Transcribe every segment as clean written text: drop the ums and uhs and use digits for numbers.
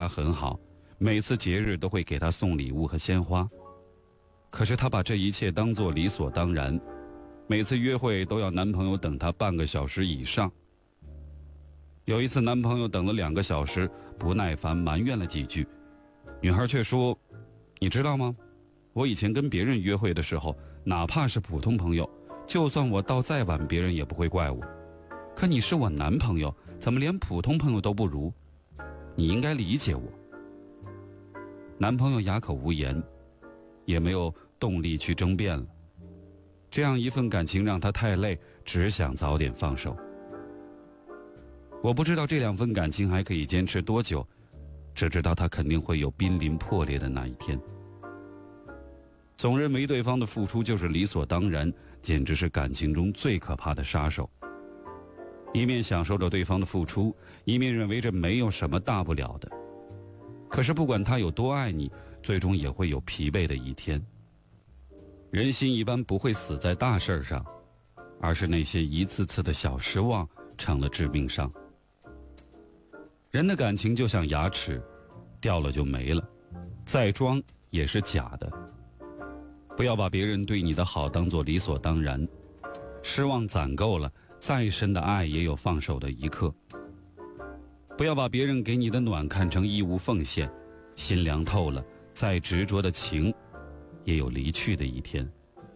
很好，每次节日都会给她送礼物和鲜花。可是她把这一切当作理所当然，每次约会都要男朋友等她半个小时以上。有一次男朋友等了2个小时，不耐烦埋怨了几句，女孩却说：你知道吗，我以前跟别人约会的时候，哪怕是普通朋友，就算我到再晚，别人也不会怪我。可你是我男朋友，怎么连普通朋友都不如？你应该理解我。男朋友哑口无言，也没有动力去争辩了。这样一份感情让他太累，只想早点放手。我不知道这2份感情还可以坚持多久，只知道他肯定会有濒临破裂的那一天。总认为对方的付出就是理所当然，简直是感情中最可怕的杀手。一面享受着对方的付出，一面认为这没有什么大不了的。可是不管他有多爱你，最终也会有疲惫的一天。人心一般不会死在大事上，而是那些一次次的小失望成了致命伤。人的感情就像牙齿，掉了就没了，再装也是假的。不要把别人对你的好当作理所当然，失望攒够了，再深的爱也有放手的一刻。不要把别人给你的暖看成义务奉献，心凉透了，再执着的情也有离去的一天。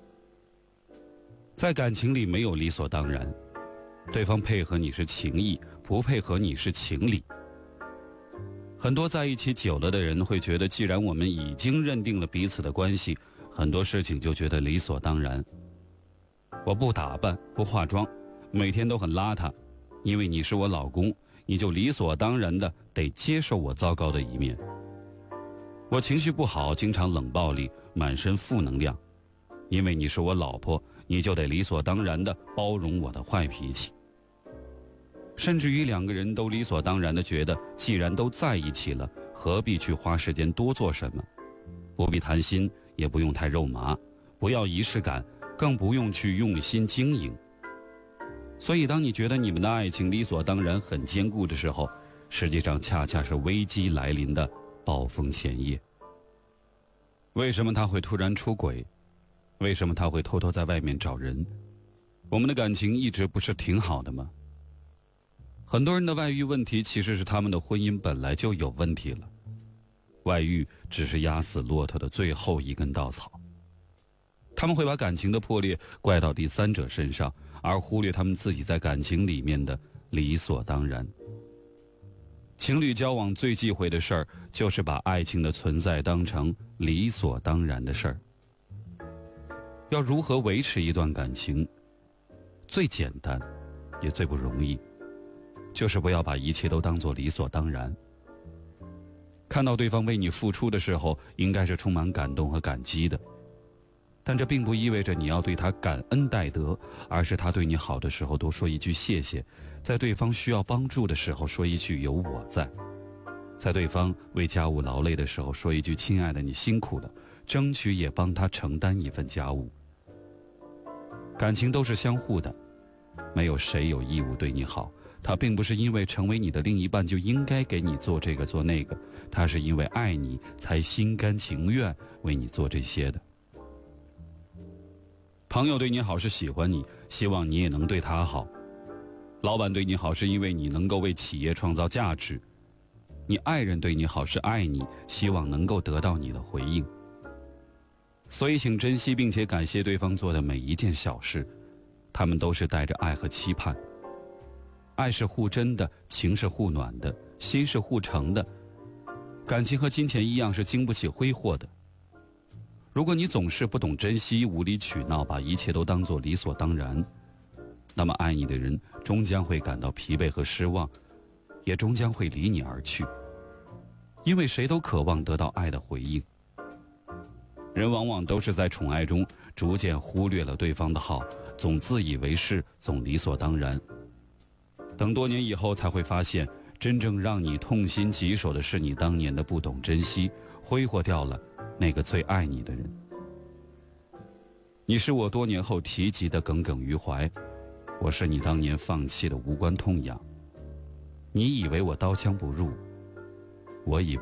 在感情里没有理所当然，对方配合你是情义，不配合你是情理。很多在一起久了的人会觉得，既然我们已经认定了彼此的关系，很多事情就觉得理所当然。我不打扮不化妆，每天都很邋遢，因为你是我老公，你就理所当然的得接受我糟糕的一面。我情绪不好，经常冷暴力，满身负能量，因为你是我老婆，你就得理所当然的包容我的坏脾气。甚至于2个人都理所当然的觉得，既然都在一起了，何必去花时间多做什么？不必谈心，也不用太肉麻，不要仪式感，更不用去用心经营。所以当你觉得你们的爱情理所当然很坚固的时候，实际上恰恰是危机来临的暴风前夜。为什么他会突然出轨？为什么他会偷偷在外面找人？我们的感情一直不是挺好的吗？很多人的外遇问题其实是他们的婚姻本来就有问题了，外遇只是压死骆驼的最后一根稻草。他们会把感情的破裂怪到第三者身上，而忽略他们自己在感情里面的理所当然。情侣交往最忌讳的事儿，就是把爱情的存在当成理所当然的事儿。要如何维持一段感情，最简单也最不容易，就是不要把一切都当作理所当然。看到对方为你付出的时候，应该是充满感动和感激的，但这并不意味着你要对他感恩戴德，而是他对你好的时候多说一句谢谢，在对方需要帮助的时候说一句有我在，在对方为家务劳累的时候说一句亲爱的你辛苦了，争取也帮他承担一份家务。感情都是相互的，没有谁有义务对你好，他并不是因为成为你的另一半就应该给你做这个做那个，他是因为爱你才心甘情愿为你做这些的。朋友对你好是喜欢你，希望你也能对他好。老板对你好是因为你能够为企业创造价值。你爱人对你好是爱你，希望能够得到你的回应。所以请珍惜并且感谢对方做的每一件小事，他们都是带着爱和期盼。爱是互真的，情是互暖的，心是互诚的。感情和金钱一样是经不起挥霍的。如果你总是不懂珍惜，无理取闹，把一切都当作理所当然，那么爱你的人终将会感到疲惫和失望，也终将会离你而去。因为谁都渴望得到爱的回应。人往往都是在宠爱中逐渐忽略了对方的好，总自以为是，总理所当然。等多年以后才会发现，真正让你痛心疾首的是你当年的不懂珍惜，挥霍掉了那个最爱你的人。你是我多年后提及的耿耿于怀，我是你当年放弃的无关痛痒。你以为我刀枪不入，我以